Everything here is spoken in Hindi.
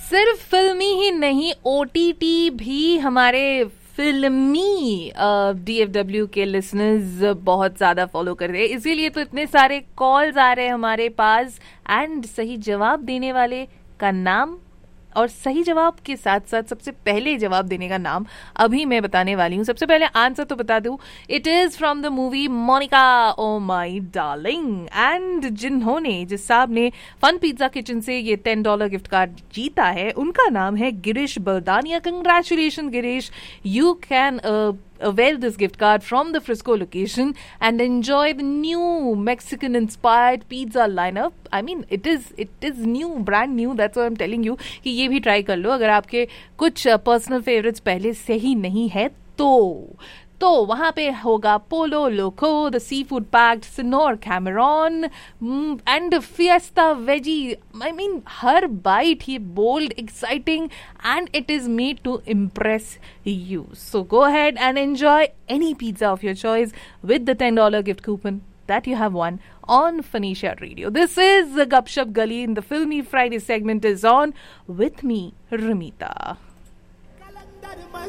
सिर्फ फिल्मी ही नहीं, ओटीटी भी हमारे फिल्मी DFW के लिसनर्स बहुत ज़्यादा फॉलो कर रहे हैं, इसीलिए तो इतने सारे कॉल्स आ रहे हैं हमारे पास। एंड सही जवाब देने वाले का नाम और सही जवाब के साथ साथ सबसे पहले जवाब देने का नाम अभी मैं बताने वाली हूँ। सबसे पहले आंसर तो बता दूँ, it is from the movie Monika O my darling. And जिस साहब ने फन पिज्जा किचन से ये $10 गिफ्ट कार्ड जीता है, उनका नाम है Girish बलदानिया। Congratulation Girish, you can avail this gift card from the Frisco location and enjoy the new Mexican inspired pizza lineup. I mean, it is new, brand new, that's what I'm telling you कि ये भी try कर लो अगर आपके कुछ personal favorites पहले से ही नहीं है तो वहां पे होगा पोलो लोको, the sea food packed Sinor Cameron and fiesta veggie. I mean her bite he bold, exciting and it is made to impress you. So go ahead and enjoy any pizza of your choice with the $10 gift coupon that you have won on Phoenicia Radio. This is the Gupshup Gali in the Filmy Friday segment is on with me, Ramita.